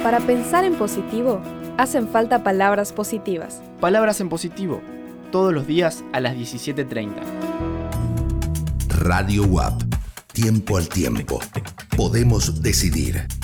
Para pensar en positivo, hacen falta palabras positivas. Palabras en positivo, todos los días a las 17:30. Radio UAP. Tiempo al tiempo. Podemos decidir.